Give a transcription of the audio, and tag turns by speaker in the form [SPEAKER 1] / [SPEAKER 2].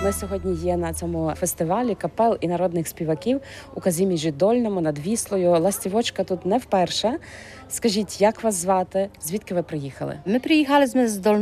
[SPEAKER 1] Ми сьогодні є на цьому фестивалі капел і народних співаків у Казіміжі Дольному над Віслою. Ластівочка тут не вперше. Скажіть, як вас звати? Звідки ви приїхали?
[SPEAKER 2] My przyjechaliśmy z